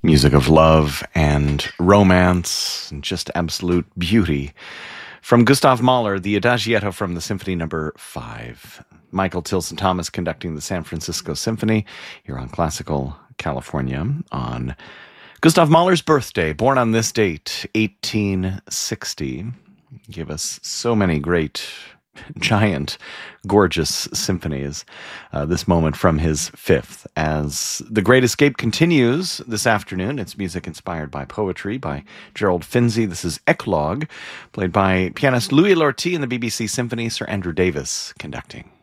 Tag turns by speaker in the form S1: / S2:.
S1: Music of love and romance and just absolute beauty. From Gustav Mahler, the Adagietto from the Symphony Number 5. Michael Tilson Thomas conducting the San Francisco Symphony here on Classical California on Gustav Mahler's birthday, born on this date, 1860. Gave us so many great, giant, gorgeous symphonies. This moment from his fifth. As The Great Escape continues this afternoon, it's music inspired by poetry by Gerald Finzi. This is Eclogue, played by pianist Louis Lortie and the BBC Symphony, Sir Andrew Davis conducting.